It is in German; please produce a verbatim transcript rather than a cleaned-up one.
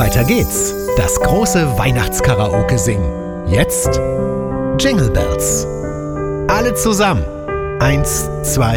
Weiter geht's. Das große Weihnachtskaraoke singen. Jetzt Jingle Bells. Alle zusammen. Eins, zwei,